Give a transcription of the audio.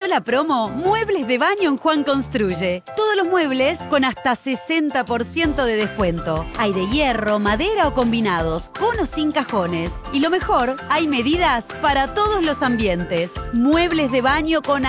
la promo Muebles de Baño en Juan Construye. Todos los muebles con hasta 60% de descuento. Hay de hierro, madera o combinados, con o sin cajones. Y lo mejor, hay medidas para todos los ambientes. Muebles de baño con